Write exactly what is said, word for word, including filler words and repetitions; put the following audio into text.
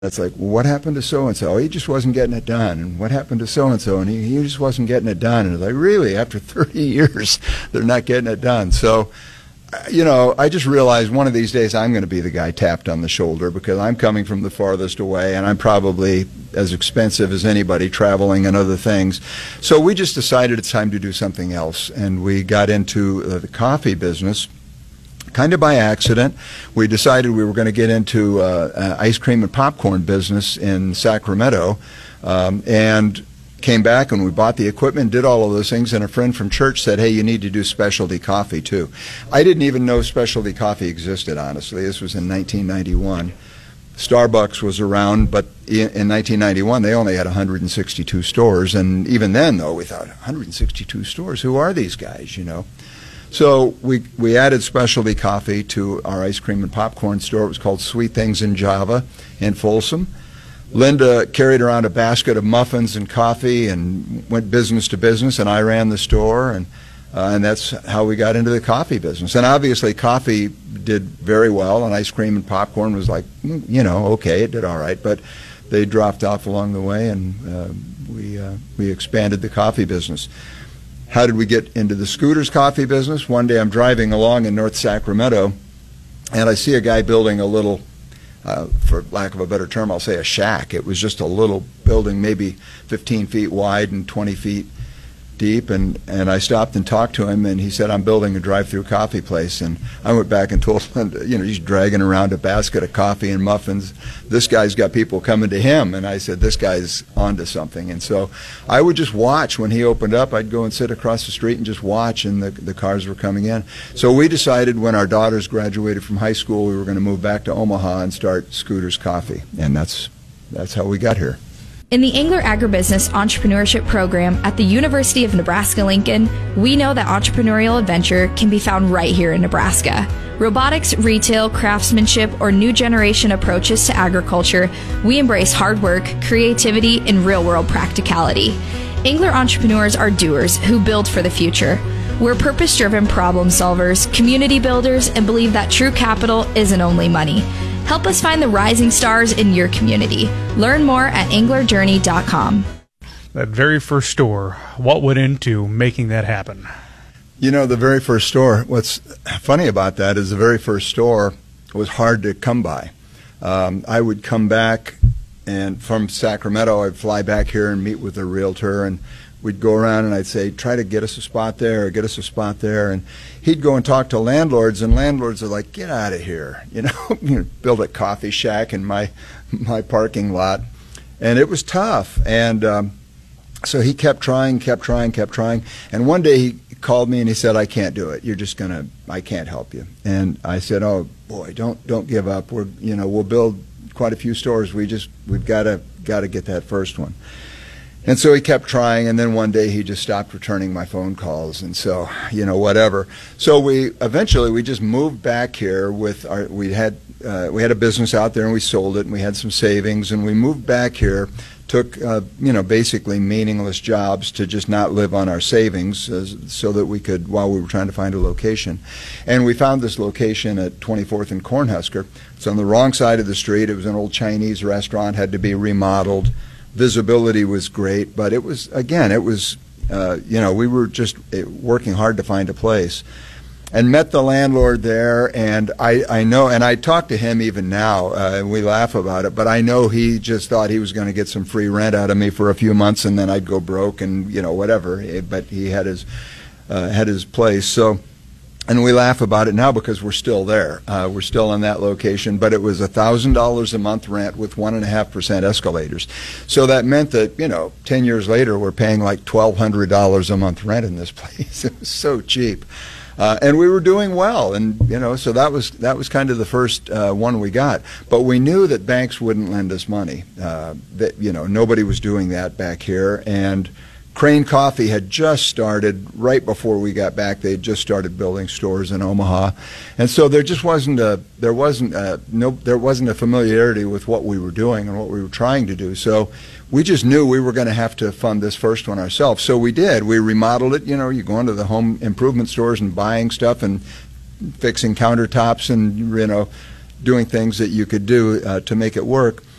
It's like, well, what happened to so-and-so? He just wasn't getting it done. And what happened to so-and-so? And he, he just wasn't getting it done. And it's like, really, after thirty years, they're not getting it done. So, you know, I just realized one of these days I'm going to be the guy tapped on the shoulder, because I'm coming from the farthest away, and I'm probably as expensive as anybody traveling and other things. So we just decided it's time to do something else. And we got into uh, the coffee business. Kind of by accident. We decided we were going to get into uh, uh, ice cream and popcorn business in Sacramento, um, and came back and we bought the equipment, did all of those things, and a friend from church said, hey, you need to do specialty coffee too. I didn't even know specialty coffee existed, honestly. This was in nineteen ninety-one. Starbucks was around, but in nineteen ninety-one they only had one hundred sixty-two stores, and even then, though, we thought, one hundred sixty-two stores, who are these guys, you know? So we we added specialty coffee to our ice cream and popcorn store. It was called Sweet Things in Java in Folsom. Linda carried around a basket of muffins and coffee and went business to business, and I ran the store, and uh, and that's how we got into the coffee business. And obviously coffee did very well, and ice cream and popcorn was like, you know, okay, it did all right, but they dropped off along the way, and uh, we uh, we expanded the coffee business. How did we get into the Scooters coffee business? One day I'm driving along in North Sacramento, and I see a guy building a little, uh, for lack of a better term, I'll say a shack. It was just a little building, maybe fifteen feet wide and twenty feet deep, and, and I stopped and talked to him, and he said, I'm building a drive-through coffee place. And I went back and told him, you know, he's dragging around a basket of coffee and muffins. This guy's got people coming to him, and I said, this guy's onto something. And so I would just watch. When he opened up, I'd go and sit across the street and just watch, and the, the cars were coming in. So we decided when our daughters graduated from high school, we were going to move back to Omaha and start Scooters Coffee, and that's that's how we got here. In the Engler Agribusiness Entrepreneurship Program at the University of Nebraska-Lincoln, we know that entrepreneurial adventure can be found right here in Nebraska. Robotics, retail, craftsmanship, or new generation approaches to agriculture, we embrace hard work, creativity, and real-world practicality. Engler entrepreneurs are doers who build for the future. We're purpose-driven problem solvers, community builders, and believe that true capital isn't only money. Help us find the rising stars in your community. Learn more at engler journey dot com. That very first store, what went into making that happen? You know, the very first store, what's funny about that is the very first store was hard to come by. Um, I would come back, and from Sacramento, I'd fly back here and meet with a realtor, and we'd go around and I'd say, try to get us a spot there or get us a spot there. And he'd go and talk to landlords, and landlords are like, get out of here. You know, you know, build a coffee shack in my my parking lot. And it was tough. And um, so he kept trying, kept trying, kept trying. And one day he called me and he said, I can't do it. You're just going to, I can't help you. And I said, oh, boy, don't don't give up. We're, you know, we'll build quite a few stores. We just, we've got to got to get that first one. And so he kept trying, and then one day he just stopped returning my phone calls, and so, you know, whatever. So we eventually we just moved back here with our, we had uh, we had a business out there and we sold it, and we had some savings, and we moved back here, took uh, you know, basically meaningless jobs to just not live on our savings, uh, so that we could, while we were trying to find a location. And we found this location at twenty-fourth and Cornhusker. It's on the wrong side of the street. It was an old Chinese restaurant, had to be remodeled. Visibility was great, but it was, again, it was, uh, you know, we were just working hard to find a place. And met the landlord there, and I, I know, and I talk to him even now, uh, and we laugh about it, but I know he just thought he was going to get some free rent out of me for a few months, and then I'd go broke, and, you know, whatever, but he had his, uh, had his place. So, and we laugh about it now because we're still there. Uh, we're still in that location, but it was one thousand dollars a month rent with one point five percent escalators. So that meant that, you know, ten years later, we're paying like twelve hundred dollars a month rent in this place. It was so cheap. Uh, and we were doing well, and, you know, so that was that was kind of the first uh, one we got. But we knew that banks wouldn't lend us money. Uh, that, you know, nobody was doing that back here, and Crane Coffee had just started right before we got back. They had just started building stores in Omaha, and so there just wasn't a there wasn't a, no there wasn't a familiarity with what we were doing and what we were trying to do. So we just knew we were going to have to fund this first one ourselves. So we did. We remodeled it. You know, you go into the home improvement stores and buying stuff and fixing countertops and, you know, doing things that you could do uh, to make it work.